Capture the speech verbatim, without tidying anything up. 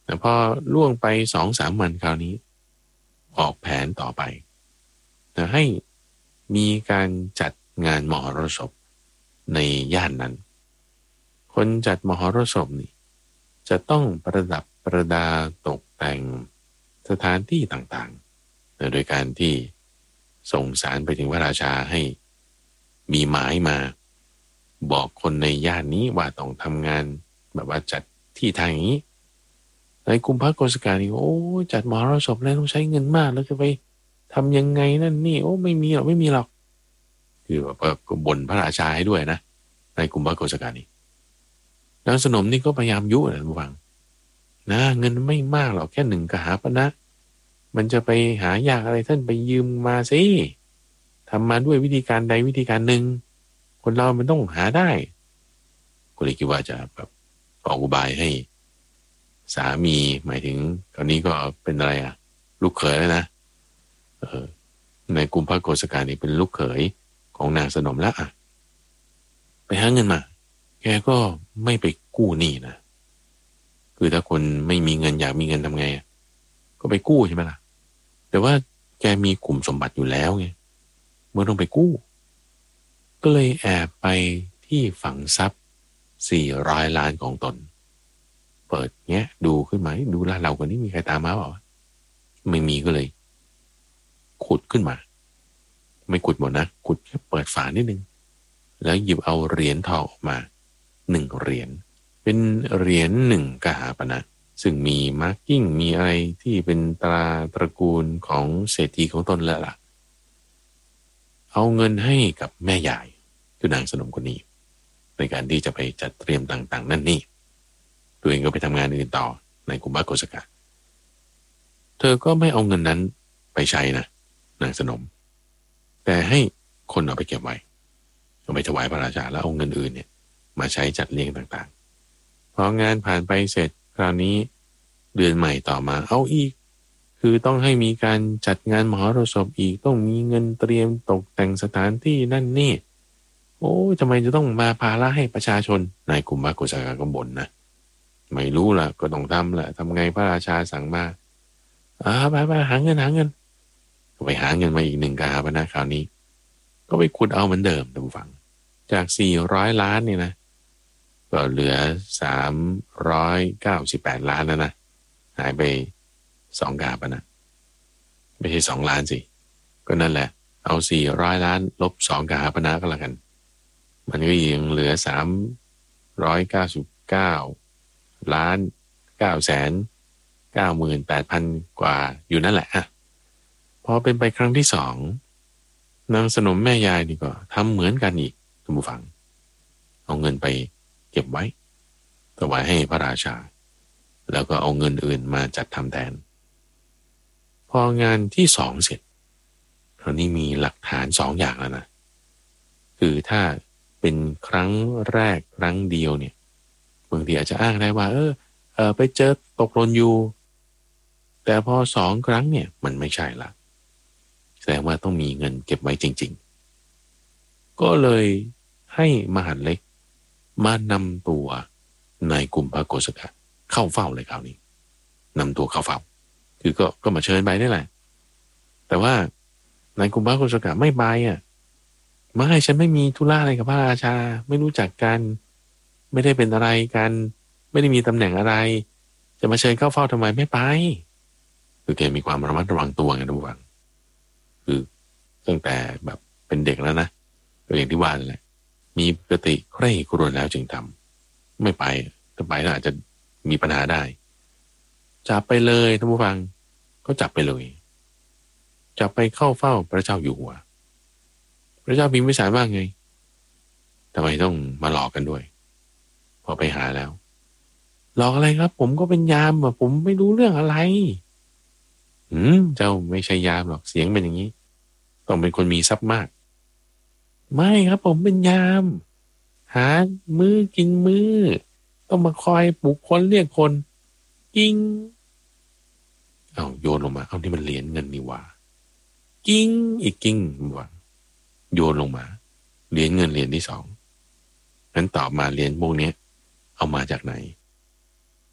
แต่พอล่วงไปสองสามวันคราวนี้ออกแผนต่อไปจะให้มีการจัดงานมหรสพในย่านนั้นคนจัดมหรสพนี่จะต้องประดับประดาตกแต่งสถานที่ต่างๆโดยการที่ส่งสารไปถึงพระราชาให้มีหมายมาบอกคนในย่านนี้ว่าต้องทำงานแบบว่าจัดที่ทางอย่างนี้ในกุมภโกศกานี่โอ้จัดมหรสพแล้วต้องใช้เงินมากแล้วจะไปทำยังไงนั่นนี่โอ้ไม่มีหรอกไม่มีหรอกคือแบบก็บ่นพระราชาให้ด้วยนะในกุมภโกศกานี่นางสนมนี่ก็พยายามยุนะทุกฝังนะเงินไม่มากหรอกแค่หนึ่งกหาปณะมันจะไปหายากอะไรท่านไปยืมมาสิทำมาด้วยวิธีการใดวิธีการหนึ่งคนเรามันต้องหาได้ก็เลยคิดว่าจะแบบออกอุบายให้สามีหมายถึงตอนนี้ก็เป็นอะไรอะลูกเขยแล้วนะเออในกุมภโกศกานี่เป็นลูกเขยของนางสนมแล้วอะไปหาเงินมาแกก็ไม่ไปกู้หนี้นะคือถ้าคนไม่มีเงินอยากมีเงินทำไงก็ไปกู้ใช่ไหมล่ะแต่ว่าแกมีกลุ่มสมบัติอยู่แล้วไงเมื่อต้องไปกู้ก็เลยแอบไปที่ฝังทรัพย์สี่ร้อยล้านของตนเปิดเงี้ยดูขึ้นมาดูลาดเราคนนี้มีใครตามมาเปล่าไม่มีก็เลยขุดขึ้นมาไม่ขุดหมดนะขุดแค่เปิดฝานิดนึงแล้วหยิบเอาเหรียญทองออกมาหนึ่งเหรียญเป็นเหรียญหนึ่งกหาปณะซึ่งมีมาร์กิ้งมีอะไรที่เป็นตราตระกูลของเศรษฐีของตนแล้วล่ะเอาเงินให้กับแม่ยายคือนางสนมคนนี้ในการที่จะไปจัดเตรียมต่างๆนั่นนี่ตัวเองก็ไปทำงานอื่นต่อในกุมภโกศกะเธอก็ไม่เอาเงินนั้นไปใช้นะนางสนมแต่ให้คนเอาไปเก็บไว้เอาไปถวายพระราชาแล้วเอาเงินอื่นเนี่ยมาใช้จัดเลี้ยงต่างๆพองานผ่านไปเสร็จคราวนี้เดือนใหม่ต่อมาเอาอีกคือต้องให้มีการจัดงานมหรสพอีกต้องมีเงินเตรียมตกแต่งสถานที่นั่นนี่โอ้ทำไมจะต้องมาภาระให้ประชาชนนายกุมภโกศกะก็บ่นนะไม่รู้ล่ะก็ต้องทำแหละทำไงพระราชาสั่งมาอ่าไปไปหาเงินหาเงินก็ไปหาเงินมาอีกหนึ่งกหาปณะคราวนี้ก็ไปขุดเอาเหมือนเดิมท่านผู้ฟังจากสี่ร้อยล้านเนี่ยนะก็เหลือสามร้อยเก้าสิบแปดล้านแล้วนะหายไปสองกหาปณะไม่ใช่สองล้านสิก็นั่นแหละเอาสี่ร้อยล้านลบสองกหาปณะก็แล้วกันมันก็ยังเหลือสามร้อยเก้าสิบเก้าล้านเก้าแสนเก้าหมื่นแปดพันกว่าอยู่นั่นแหละอะพอเป็นไปครั้งที่สองนางสนมแม่ยายนี่ก็ทำเหมือนกันอีกท่านผู้ฟังเอาเงินไปเก็บไว้ถวายให้พระราชาแล้วก็เอาเงินอื่นมาจัดทำแทนพองานที่สองเสร็จคราวนี้มีหลักฐานสองอย่างแล้วนะคือถ้าเป็นครั้งแรกครั้งเดียวเนี่ยบางทีอาจจะอ้างได้ว่าเออเออไปเจอตกหล่นอยู่แต่พอสองครั้งเนี่ยมันไม่ใช่ละแสดงว่าต้องมีเงินเก็บไว้จริงๆก็เลยให้มหาดเล็กมานำตัวนายกุมภโกศกะเข้าเฝ้าเลยคราวนี้นำตัวเข้าเฝ้าคือก็ก็มาเชิญไปนี่แหละแต่ว่านายกุมภโกศกะไม่ไปอ่ะไม่ฉันไม่มีธุระอะไรกับพระราชาไม่รู้จักกันไม่ได้เป็นอะไรกันไม่ได้มีตำแหน่งอะไรจะมาเชิญเข้าเฝ้าทำไมไม่ไปคือแกมีความระมัดระวังตัวไงทุกวันคือตั้งแต่แบบเป็นเด็กแล้วนะก็อย่างที่ว่าแหละมีปกติใคร่ครวญแล้วจึงทำไม่ไปถ้าไปก็อาจจะมีปัญหาได้จับไปเลยท่านผู้ฟังก็จับไปเลยจับไปเข้าเฝ้าพระเจ้าอยู่หัวพระเจ้าพิมพิสารว่าไงทำไมต้องมาหลอกกันด้วยพอไปหาแล้วหลอกอะไรครับผมก็เป็นยามอ่ะผมไม่รู้เรื่องอะไรอืมเจ้าไม่ใช่ยามหรอกเสียงเป็นอย่างนี้ต้องเป็นคนมีทรัพย์มากไม่ครับผมเป็นยามหามื้อกินมื้อต้องมาคอยปลุกคนเรียกคนกิ้งเอาโยนลงมาเอานี่มันเหรียญเงินนี่ว่ากิ้งอีกกิ้งว่าโยนลงมาเหรียญเงินเหรียญที่สองนั้นตอบมาเหรียญพวกนี้เอามาจากไหน